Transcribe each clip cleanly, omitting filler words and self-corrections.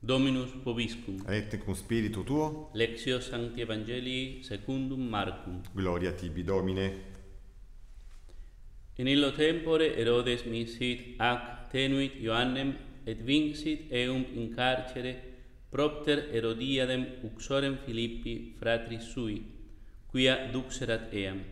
Dominus vobiscum. Et cum spiritu tuo, Lectio Sancti Evangelii secundum Marcum. gloria tibi Domine. In illo tempore Herodes misit ac tenuit Ioannem et vincit eum in carcere propter Herodiadem uxorem Philippi fratris sui, quia duxerat eam.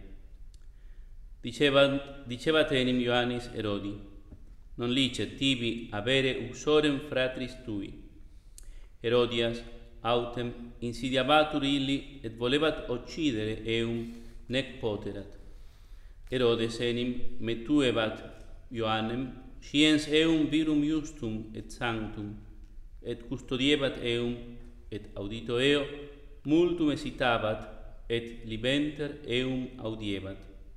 Dicebat enim Ioannis Herodi, non licet tibi avere uxorem fratris tui. Herodias autem insidiabatur illi et volebat occidere eum, nec poterat. Herodes enim metuebat Ioannem, sciens eum virum justum et sanctum, et custodiebat eum, et audito eo, multum hesitabat, et libenter eum audiebat.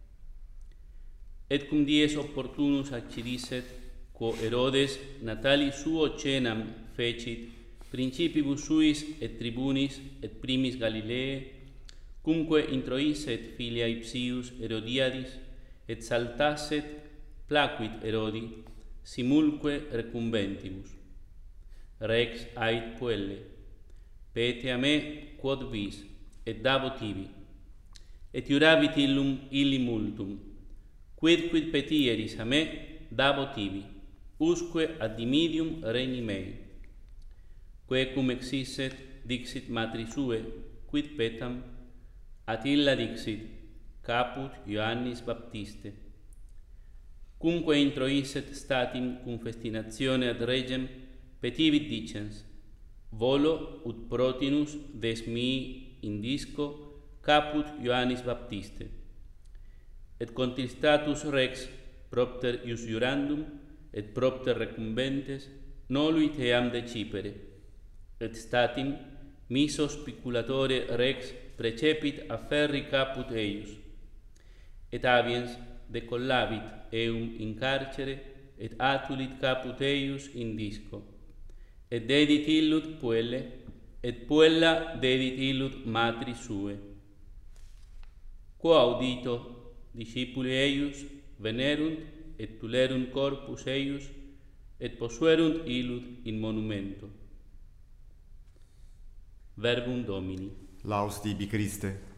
Et cum dies opportunus accidisset, quo Herodes natali suo cenam fecit, principibus suis et tribunis et primis Galileae, cumque introisset filia ipsius Herodiadis, et saltasset placuit Herodi, simulque recumbentibus. Rex ait puelle, pete a me quod vis, et dabo tibi, et iurabit illum illi multum, quidquid petieris a me dabo tibi, usque ad dimidium regni mei. Quae cum exisset, dixit matri sue, quid petam, at illa dixit, caput Ioannis Baptiste. Cumque introisset statim cum festinatione ad regem, petivit dicens, volo ut protinus des mii indisco caput Ioannis Baptiste. Et contristatus rex propter ius iurandum et propter recumbentes noluit eam decipere, et statim miso spiculatore rex precepit a ferri caput eius, et abiens decollabit eum in carcere et atulit caput eius in disco, et dedit illut puelle, et puella dedit illut matri sue. Quo audito discipuli eius venerunt et tulerunt corpus eius et posuerunt illut in monumento. Verbum Domini. Laus tibi Christe.